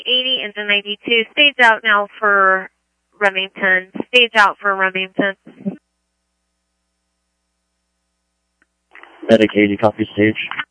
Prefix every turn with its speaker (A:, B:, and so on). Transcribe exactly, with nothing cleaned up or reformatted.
A: eighty, engine ninety-two, stage out now for Remington. Stage out for Remington.
B: Medic eighty, copy stage.